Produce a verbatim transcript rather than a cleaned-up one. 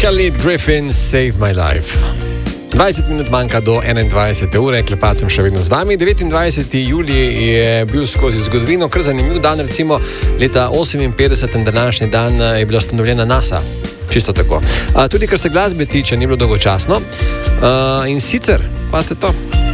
Khalid Griffin, Save My Life. dvajset minut manjka do enaindvajsete ure, klepat sem še vedno z vami. devetindvajseti julij je bil skozi zgodovino kar zanimiv dan, recimo leta oseminpetdeset, današnji dan je bila ustanovljena NASA. Čisto tako. A, tudi kar se glasbe tiče, ni bilo dolgočasno. A, in sicer, pa ste to.